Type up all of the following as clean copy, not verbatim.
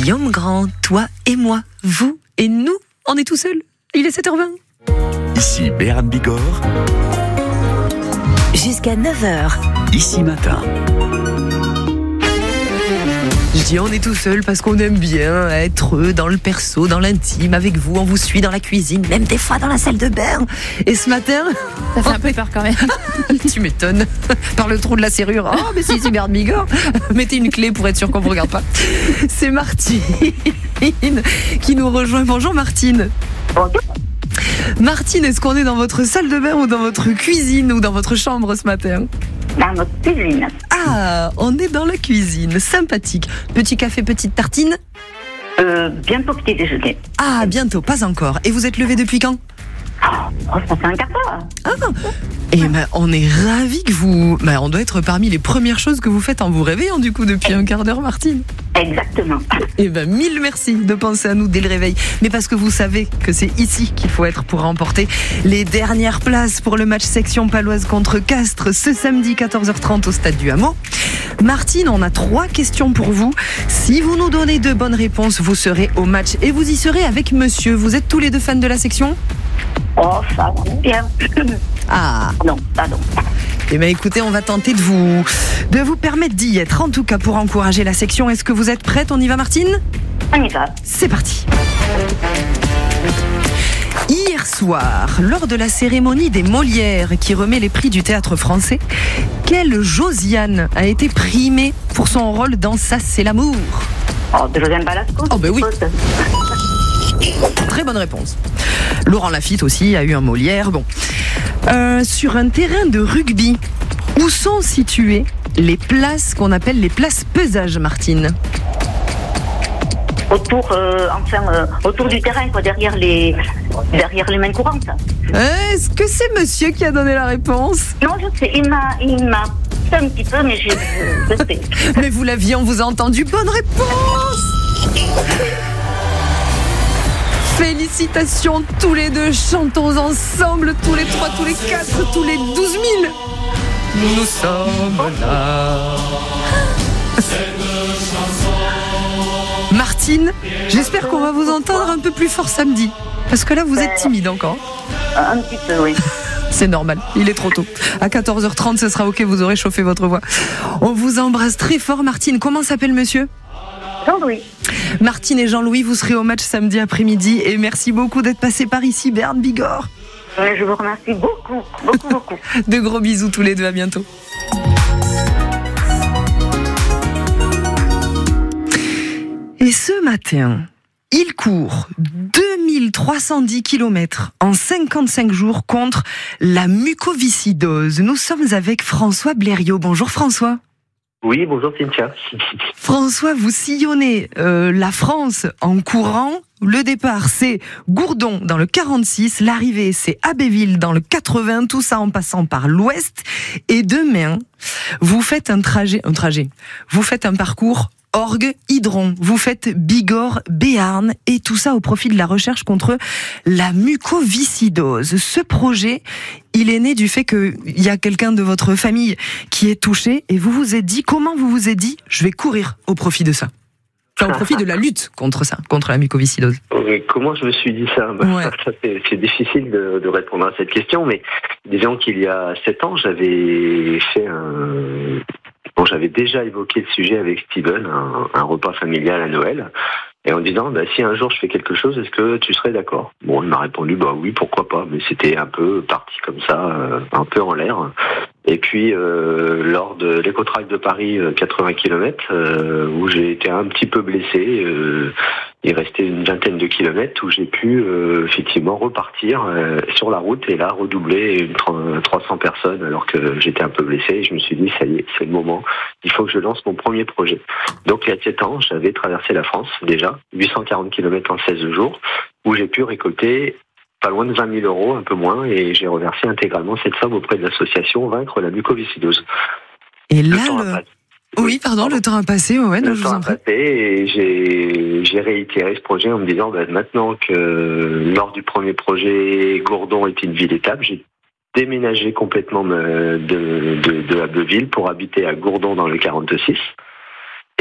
Guillaume Grand, toi et moi, vous et nous, on est tout seul. Il est 7h20. Ici Béarn Bigorre. Jusqu'à 9h. Ici Matin. Je dis on est tout seul parce qu'on aime bien être dans le perso, dans l'intime, avec vous. On vous suit dans la cuisine, même des fois dans la salle de bain. Et ce matin... Ça fait un peu peur quand même. Tu m'étonnes. Par le trou de la serrure. Oh, mais si, c'est Béarn Bigorre. Mettez une clé pour être sûr qu'on ne vous regarde pas. C'est Martine qui nous rejoint. Bonjour Martine. Bonjour. Martine, est-ce qu'on est dans votre salle de bain ou dans votre cuisine ou dans votre chambre ce matin ? Dans notre cuisine. Ah, on est dans la cuisine, sympathique. Petit café, petite tartine ? Bientôt petit déjeuner. Ah, bientôt, pas encore. Et vous êtes levé depuis quand ? Oh, ça fait un quart d'heure. Ah, et ben, on est ravis que vous... Ben, on doit être parmi les premières choses que vous faites en vous réveillant, du coup, depuis un quart d'heure, Martine. Exactement. Eh ben, mille merci de penser à nous dès le réveil. Mais parce que vous savez que c'est ici qu'il faut être pour remporter les dernières places pour le match section paloise contre Castres ce samedi 14h30 au stade du Hameau. Martine, on a 3 questions pour vous. Si vous nous donnez 2 bonnes réponses, vous serez au match et vous y serez avec monsieur. Vous êtes tous les 2 fans de la section ? Oh, ça va bien. Ah. Non, pardon. Eh bien écoutez, on va tenter de vous permettre d'y être, en tout cas pour encourager la section. Est-ce que vous êtes prête ? On y va Martine ? On y va. C'est parti. Hier soir, lors de la cérémonie des Molières qui remet les prix du théâtre français, quelle Josiane a été primée pour son rôle dans Ça c'est l'amour ? Oh, de Josiane Balasco. Oh, ben oui. Très bonne réponse. Laurent Lafitte aussi a eu un Molière. Bon. Sur un terrain de rugby, où sont situées les places qu'on appelle les places pesage, Martine ? Autour du terrain, quoi, derrière les mains courantes. Est-ce que c'est monsieur qui a donné la réponse ? Non, je sais, il m'a fait un petit peu, mais je sais. Mais vous l'aviez, on vous a entendu. Bonne réponse ! Félicitations tous les 2, chantons ensemble, tous les 3, tous les 4, tous les 12 000. Nous sommes là. Martine, j'espère qu'on va vous entendre un peu plus fort samedi. Parce que là, vous êtes timide encore. Un petit peu, oui. C'est normal, il est trop tôt. À 14h30, ce sera ok, vous aurez chauffé votre voix. On vous embrasse très fort, Martine. Comment s'appelle monsieur ? Jean-Louis. Martine et Jean-Louis, vous serez au match samedi après-midi. Et merci beaucoup d'être passé par ici, Béarn Bigorre. Je vous remercie beaucoup, beaucoup, beaucoup. De gros bisous tous les 2, à bientôt. Et ce matin, il court 2310 km en 55 jours contre la mucoviscidose. Nous sommes avec François Blériot. Bonjour François. Oui, bonjour Cynthia. François, vous sillonnez la France en courant. Le départ, c'est Gourdon dans le 46. L'arrivée, c'est Abbeville dans le 80. Tout ça en passant par l'ouest. Et demain, vous faites un trajet. Vous faites un parcours Orgues-Hydron. Vous faites Bigorre-Béarn. Et tout ça au profit de la recherche contre la mucoviscidose. Ce projet, il est né du fait qu'il y a quelqu'un de votre famille qui est touché. Et vous vous êtes dit, comment vous vous êtes dit, je vais courir au profit de ça ? Enfin, au profit de la lutte contre ça, contre la mucoviscidose. Comment je me suis dit ça ? Ouais. C'est difficile de répondre à cette question, mais disons qu'il y a 7 ans, j'avais déjà évoqué le sujet avec Steven, un repas familial à Noël, et en disant, si un jour je fais quelque chose, est-ce que tu serais d'accord ? Bon, il m'a répondu, oui, pourquoi pas, mais c'était un peu parti comme ça, un peu en l'air. Et puis, lors de l'Ecotrail de Paris, 80 km, où j'ai été un petit peu blessé, il restait une vingtaine de kilomètres où j'ai pu effectivement repartir sur la route et là redoubler 300 personnes alors que j'étais un peu blessé. Et je me suis dit, ça y est, c'est le moment, il faut que je lance mon premier projet. Donc il y a 7 ans, j'avais traversé la France déjà, 840 km en 16 jours, où j'ai pu récolter pas loin de 20 000 euros, un peu moins, et j'ai reversé intégralement cette somme auprès de l'association Vaincre la mucoviscidose. Et là, le temps a passé, le temps a passé, et j'ai réitéré ce projet en me disant, maintenant que lors du premier projet, Gourdon est une ville-étape, j'ai déménagé complètement de Abbeville pour habiter à Gourdon dans le 46.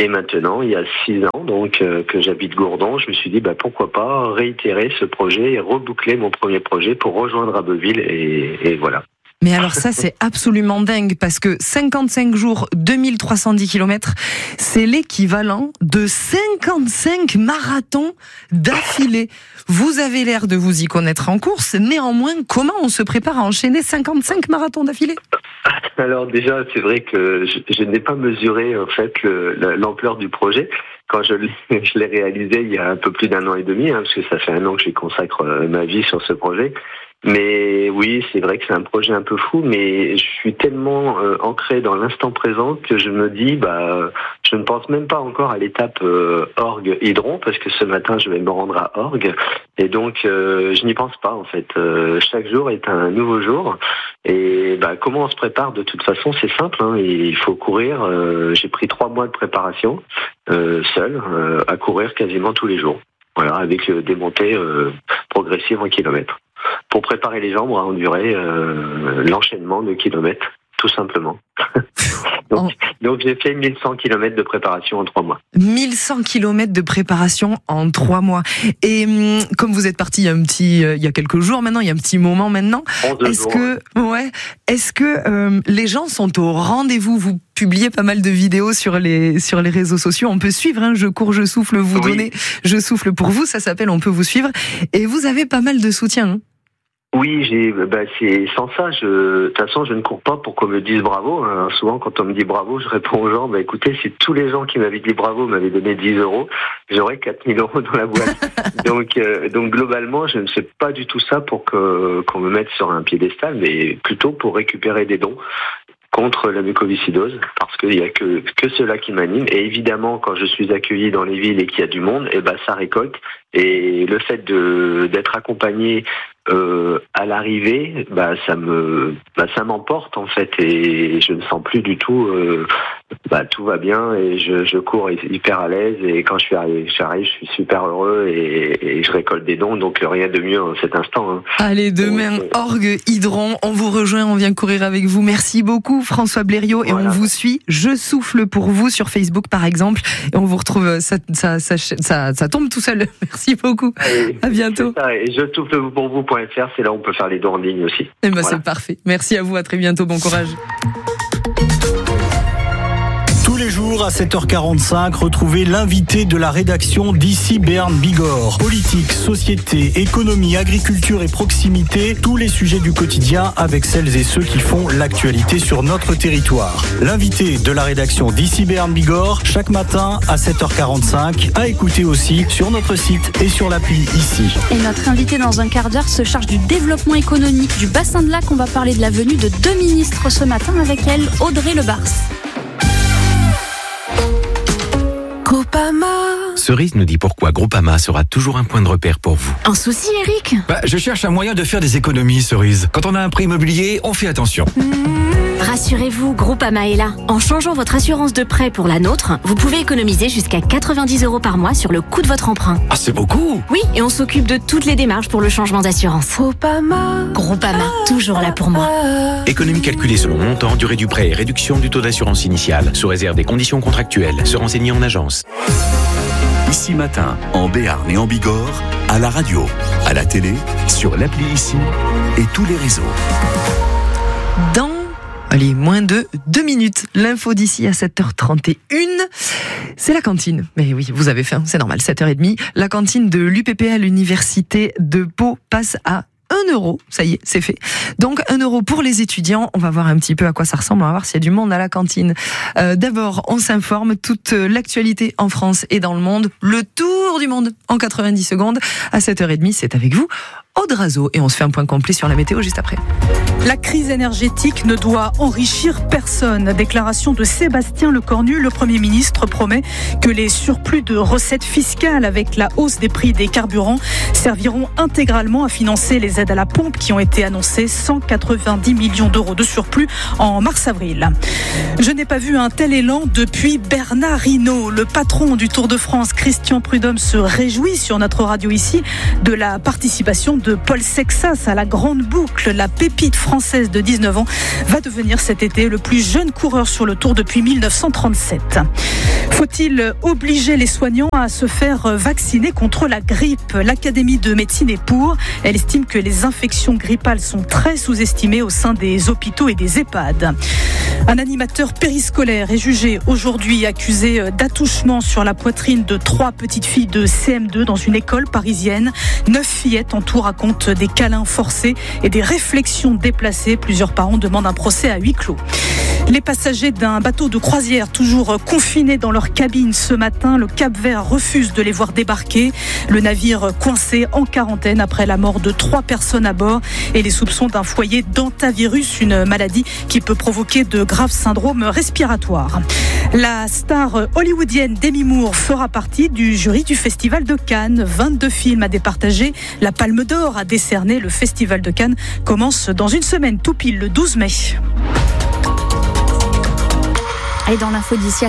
Et maintenant, il y a 6 ans donc que j'habite Gourdon, je me suis dit pourquoi pas réitérer ce projet et reboucler mon premier projet pour rejoindre Abbeville et voilà. Mais alors ça, c'est absolument dingue parce que 55 jours, 2310 km, c'est l'équivalent de 55 marathons d'affilée. Vous avez l'air de vous y connaître en course. Néanmoins, comment on se prépare à enchaîner 55 marathons d'affilée ? Alors déjà, c'est vrai que je n'ai pas mesuré en fait l'ampleur du projet. Quand je l'ai réalisé il y a un peu plus d'1 an et demi, parce que ça fait 1 an que j'y consacre ma vie sur ce projet. Mais oui, c'est vrai que c'est un projet un peu fou, mais je suis tellement ancré dans l'instant présent que je me dis, je ne pense même pas encore à l'étape Orgues-Idron, parce que ce matin, je vais me rendre à Orgues, et donc je n'y pense pas en fait. Chaque jour est un nouveau jour, et comment on se prépare? De toute façon, c'est simple, il faut courir. J'ai pris 3 mois de préparation seul, à courir quasiment tous les jours. Voilà, avec des montées progressives en kilomètres. Pour préparer les jambes à endurer l'enchaînement de kilomètres, tout simplement. Donc j'ai fait 1100 km de préparation en 3 mois. 1100 km de préparation en 3 mois. Et comme vous êtes parti il y a quelques jours maintenant, il y a un petit moment maintenant, est-ce que les gens sont au rendez-vous? Vous publiez pas mal de vidéos sur les réseaux sociaux. On peut suivre, Je cours, je souffle, vous donnez, je souffle pour vous, ça s'appelle On peut vous suivre. Et vous avez pas mal de soutien. Oui, c'est sans ça. De toute façon, je ne cours pas pour qu'on me dise bravo. Souvent, quand on me dit bravo, je réponds aux gens, écoutez, si tous les gens qui m'avaient dit bravo m'avaient donné 10 €, j'aurais 4000 € dans la boîte. donc globalement, je ne fais pas du tout ça pour qu'on me mette sur un piédestal, mais plutôt pour récupérer des dons contre la mucoviscidose, parce qu'il n'y a que cela qui m'anime. Et évidemment, quand je suis accueilli dans les villes et qu'il y a du monde, ça récolte. Et le fait d'être accompagné à l'arrivée, ça m'emporte en fait, et je ne sens plus du tout. Tout va bien et je cours hyper à l'aise, et quand j'arrive, je suis super heureux et je récolte des dons, donc rien de mieux en cet instant. Allez, demain, Orgues-Idron, on vous rejoint, on vient courir avec vous. Merci beaucoup François Blériot, et on vous suit. Je souffle pour vous sur Facebook par exemple, et on vous retrouve, ça tombe tout seul. Merci beaucoup. Allez, à bientôt. C'est ça, et je souffle pour vous.fr, c'est là où on peut faire les dons en ligne aussi. C'est parfait. Merci à vous, à très bientôt, bon courage. Tous les jours à 7h45, retrouvez l'invité de la rédaction d'ici Béarn Bigorre. Politique, société, économie, agriculture et proximité, tous les sujets du quotidien avec celles et ceux qui font l'actualité sur notre territoire. L'invité de la rédaction d'ici Béarn Bigorre, chaque matin à 7h45, à écouter aussi sur notre site et sur l'appli ici. Et notre invité dans un quart d'heure se charge du développement économique du bassin de Lac. On va parler de la venue de 2 ministres ce matin, avec elle, Audrey Lebars. Groupama. Cerise nous dit pourquoi Groupama sera toujours un point de repère pour vous. Un souci, Eric ? Je cherche un moyen de faire des économies, Cerise. Quand on a un prêt immobilier, on fait attention. Rassurez-vous, Groupama est là. En changeant votre assurance de prêt pour la nôtre, vous pouvez économiser jusqu'à 90 € par mois sur le coût de votre emprunt. Ah, c'est beaucoup! Oui, et on s'occupe de toutes les démarches pour le changement d'assurance. Groupama, toujours là pour moi. Économie calculée selon montant, durée du prêt et réduction du taux d'assurance initiale, sous réserve des conditions contractuelles. Se renseigner en agence. Ici Matin, en Béarn et en Bigorre, à la radio, à la télé, sur l'appli Ici et tous les réseaux. Moins de 2 minutes. L'info d'ici à 7h31. C'est la cantine. Mais oui, vous avez faim, c'est normal, 7h30. La cantine de l'UPPA, l'Université de Pau, passe à 1 €. Ça y est, c'est fait. Donc 1 € pour les étudiants. On va voir un petit peu à quoi ça ressemble. On va voir s'il y a du monde à la cantine. D'abord, on s'informe. Toute l'actualité en France et dans le monde. Le tour du monde en 90 secondes. À 7h30, c'est avec vous, Aude Razo. Et on se fait un point complet sur la météo juste après. La crise énergétique ne doit enrichir personne. Déclaration de Sébastien Lecornu. Le Premier ministre promet que les surplus de recettes fiscales avec la hausse des prix des carburants serviront intégralement à financer les aides à la pompe qui ont été annoncées. 190 millions d'euros de surplus en mars-avril. Je n'ai pas vu un tel élan depuis Bernard Hinault. Le patron du Tour de France, Christian Prudhomme, se réjouit sur notre radio ici de la participation de Paul Sexas à la grande boucle. La pépite française de 19 ans va devenir cet été le plus jeune coureur sur le Tour depuis 1937. Faut-il obliger les soignants à se faire vacciner contre la grippe ? L'Académie de médecine est pour. Elle estime que les infections grippales sont très sous-estimées au sein des hôpitaux et des EHPAD. Un animateur périscolaire est jugé aujourd'hui, accusé d'attouchement sur la poitrine de 3 petites filles de CM2 dans une école parisienne. 9 fillettes en tout racontent des câlins forcés et des réflexions déplacées. Plusieurs parents demandent un procès à huis clos. Les passagers d'un bateau de croisière toujours confinés dans leur cabine ce matin, le Cap-Vert refuse de les voir débarquer. Le navire coincé en quarantaine après la mort de 3 personnes à bord et les soupçons d'un foyer d'hantavirus, une maladie qui peut provoquer de graves syndromes respiratoires. La star hollywoodienne Demi Moore fera partie du jury du Festival de Cannes. 22 films à départager. La Palme d'Or a décerné. Le Festival de Cannes commence dans une semaine, tout pile le 12 mai. Et dans l'info d'ici à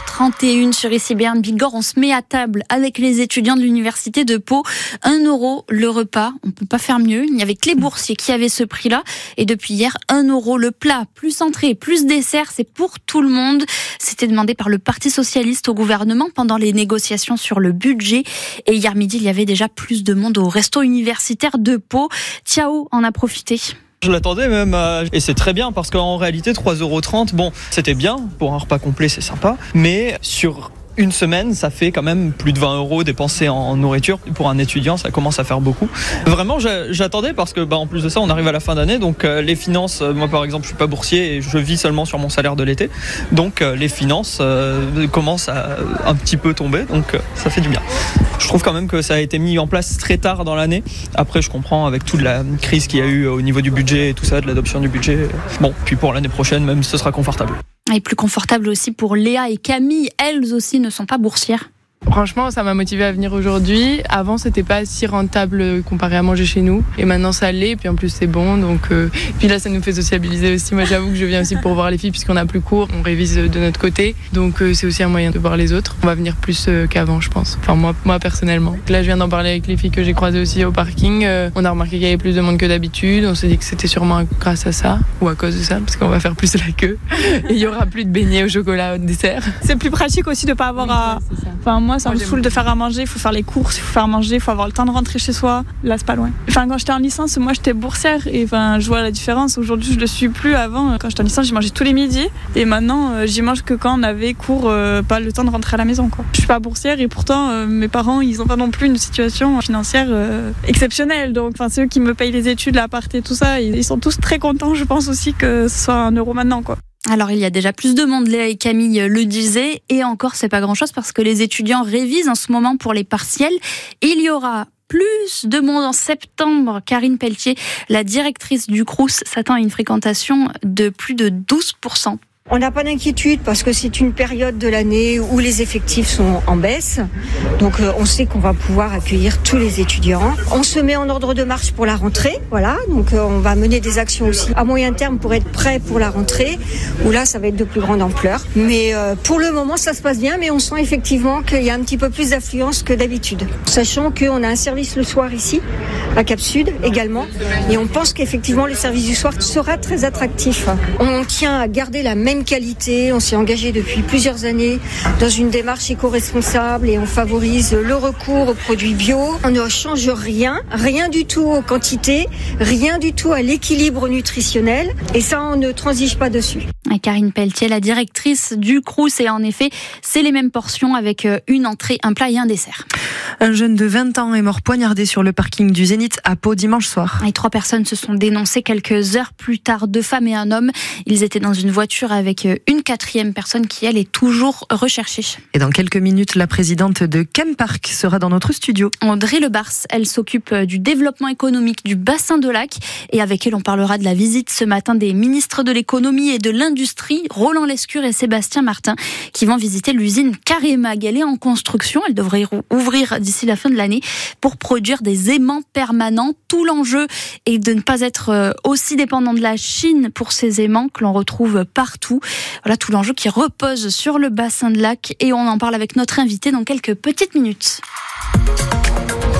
7h31 sur ICI Béarn Bigorre, on se met à table avec les étudiants de l'université de Pau. 1 € le repas, on peut pas faire mieux. Il n'y avait que les boursiers qui avaient ce prix-là. Et depuis hier, 1 € le plat, plus entrée, plus dessert, c'est pour tout le monde. C'était demandé par le Parti socialiste au gouvernement pendant les négociations sur le budget. Et hier midi, il y avait déjà plus de monde au resto universitaire de Pau. Tiao en a profité. Je l'attendais même, et c'est très bien parce qu'en réalité 3,30 €, bon, c'était bien, pour un repas complet c'est sympa, mais sur une semaine, ça fait quand même plus de 20 € dépensés en nourriture. Pour un étudiant, ça commence à faire beaucoup. Vraiment, j'attendais parce que, en plus de ça, on arrive à la fin d'année. Donc, les finances, moi par exemple, je suis pas boursier et je vis seulement sur mon salaire de l'été. Donc, les finances commencent à un petit peu tomber. Donc, ça fait du bien. Je trouve quand même que ça a été mis en place très tard dans l'année. Après, je comprends avec toute la crise qu'il y a eu au niveau du budget et tout ça, de l'adoption du budget. Bon, puis pour l'année prochaine, même, ce sera confortable. Et plus confortable aussi pour Léa et Camille. Elles aussi ne sont pas boursières. Franchement, ça m'a motivée à venir aujourd'hui. Avant, c'était pas si rentable comparé à manger chez nous. Et maintenant, ça l'est. Et puis en plus, c'est bon. Donc, puis là, ça nous fait sociabiliser aussi. Moi, j'avoue que je viens aussi pour voir les filles puisqu'on a plus cours. On révise de notre côté. Donc, c'est aussi un moyen de voir les autres. On va venir plus qu'avant, je pense. Enfin, moi personnellement. Là, je viens d'en parler avec les filles que j'ai croisées aussi au parking. On a remarqué qu'il y avait plus de monde que d'habitude. On s'est dit que c'était sûrement grâce à ça ou à cause de ça parce qu'on va faire plus la queue. Et il y aura plus de beignets au chocolat au dessert. C'est plus pratique aussi de pas avoir à... Enfin, moi, ça me saoule de faire à manger, il faut faire les courses, il faut faire à manger, il faut avoir le temps de rentrer chez soi. Là, c'est pas loin. Enfin, quand j'étais en licence, moi, j'étais boursière et je vois la différence. Aujourd'hui, je le suis plus. Avant, quand j'étais en licence, j'ai mangé tous les midis et maintenant, j'y mange que quand on avait cours, pas le temps de rentrer à la maison, quoi. Je suis pas boursière et pourtant, mes parents, ils ont pas non plus une situation financière exceptionnelle. Donc, c'est eux qui me payent les études, l'appart et tout ça. Ils sont tous très contents, je pense aussi que ce soit 1 € maintenant, quoi. Alors, il y a déjà plus de monde, Léa et Camille le disaient, et encore, c'est pas grand-chose parce que les étudiants révisent en ce moment pour les partiels. Il y aura plus de monde en septembre. Karine Pelletier, la directrice du Crous, s'attend à une fréquentation de plus de 12%. On n'a pas d'inquiétude parce que c'est une période de l'année où les effectifs sont en baisse. Donc on sait qu'on va pouvoir accueillir tous les étudiants. On se met en ordre de marche pour la rentrée. Voilà, donc on va mener des actions aussi à moyen terme pour être prêt pour la rentrée, où là ça va être de plus grande ampleur. Mais pour le moment ça se passe bien, mais on sent effectivement qu'il y a un petit peu plus d'affluence que d'habitude. Sachant qu'on a un service le soir ici, à Cap Sud également, et on pense qu'effectivement le service du soir sera très attractif. On tient à garder la même qualité, on s'est engagé depuis plusieurs années dans une démarche éco-responsable et on favorise le recours aux produits bio. On ne change rien du tout aux quantités, rien du tout à l'équilibre nutritionnel et ça on ne transige pas dessus. Et Karine Pelletier, la directrice du Crous, et en effet, c'est les mêmes portions avec une entrée, un plat et un dessert. Un jeune de 20 ans est mort poignardé sur le parking du Zénith à Pau dimanche soir. Et 3 personnes se sont dénoncées quelques heures plus tard, 2 femmes et un homme. Ils étaient dans une voiture avec une 4e personne qui, elle, est toujours recherchée. Et dans quelques minutes, la présidente de Chempark sera dans notre studio. Audrey Lebars, elle s'occupe du développement économique du bassin de Lac. Et avec elle, on parlera de la visite ce matin des ministres de l'économie et de l'industrie, Roland Lescure et Sébastien Martin, qui vont visiter l'usine Caremag. Elle est en construction, elle devrait ouvrir d'ici la fin de l'année pour produire des aimants permanents. Tout l'enjeu est de ne pas être aussi dépendant de la Chine pour ces aimants que l'on retrouve partout. Voilà tout l'enjeu qui repose sur le bassin de Lac et on en parle avec notre invité dans quelques petites minutes.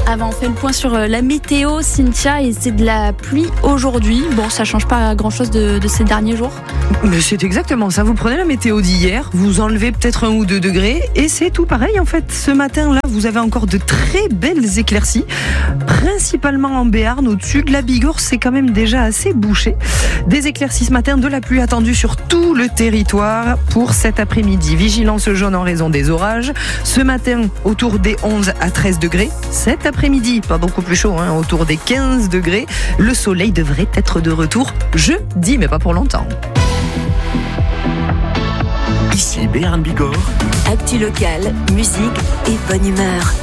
Avant, on fait le point sur la météo, Cynthia, et c'est de la pluie aujourd'hui. Bon, ça change pas grand-chose de ces derniers jours. Mais c'est exactement ça. Vous prenez la météo d'hier, vous enlevez peut-être 1 ou 2 degrés, et c'est tout pareil en fait. Ce matin-là, vous avez encore de très belles éclaircies, principalement en Béarn. Au-dessus de la Bigorre, c'est quand même déjà assez bouché. Des éclaircies ce matin, de la pluie attendue sur tout le territoire pour cet après-midi. Vigilance jaune en raison des orages. Ce matin, autour des 11 à 13 degrés. Cet après-midi, pas beaucoup plus chaud, autour des 15 degrés. Le soleil devrait être de retour jeudi, mais pas pour longtemps. Ici Béarn Bigorre. Actu locale, musique et bonne humeur.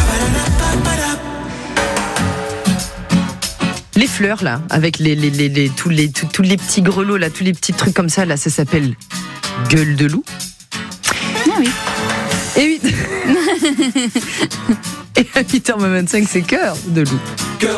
Les fleurs là, avec tous les petits grelots là, tous les petits trucs comme ça là, ça s'appelle gueule de loup. Ah oui. Et 8. Et à 8h25, c'est cœur de loup.